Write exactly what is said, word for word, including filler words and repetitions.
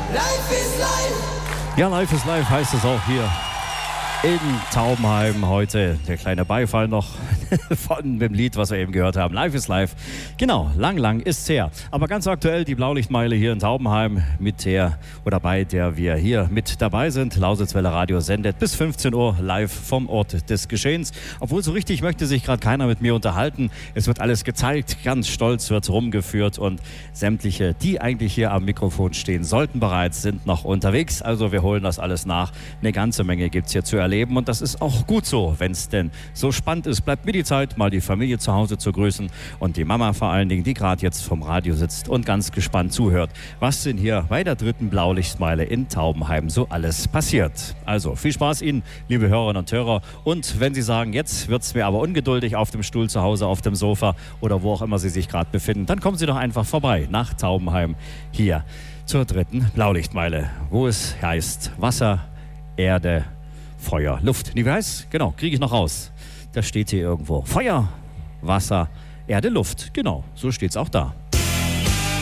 Life is life. Ja, Life is Life heißt es auch hier in Taubenheim heute. Der kleine Beifall noch von dem Lied, was wir eben gehört haben. Life is Life. Genau, lang, lang ist's her. Aber ganz aktuell die Blaulichtmeile hier in Taubenheim, mit der oder bei der wir hier mit dabei sind. Lausitzwelle Radio sendet bis fünfzehn Uhr live vom Ort des Geschehens. Obwohl so richtig möchte sich gerade keiner mit mir unterhalten. Es wird alles gezeigt, ganz stolz wird rumgeführt und sämtliche, die eigentlich hier am Mikrofon stehen sollten bereits, sind noch unterwegs. Also wir holen das alles nach. Eine ganze Menge gibt's hier zu erleben und das ist auch gut so, wenn es denn so spannend ist. Bleibt mir die Zeit, mal die Familie zu Hause zu grüßen und die Mama vor allen Dingen, die gerade jetzt vom Radio sitzt und ganz gespannt zuhört, was denn hier bei der dritten Blaulichtmeile in Taubenheim so alles passiert. Also viel Spaß Ihnen, liebe Hörerinnen und Hörer, und wenn Sie sagen, jetzt wird es mir aber ungeduldig auf dem Stuhl zu Hause, auf dem Sofa oder wo auch immer Sie sich gerade befinden, dann kommen Sie doch einfach vorbei nach Taubenheim hier zur dritten Blaulichtmeile, wo es heißt Wasser, Erde, Feuer, Luft. Nee, wie heißt? Genau, kriege ich noch raus. Das steht hier irgendwo. Feuer, Wasser, Erde, Luft. Genau, so steht es auch da.